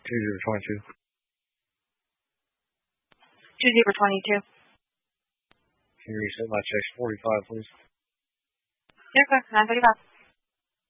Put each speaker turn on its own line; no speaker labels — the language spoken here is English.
2022.
2022.
Can you reset my checks 45, please?
Yes, sir. 935.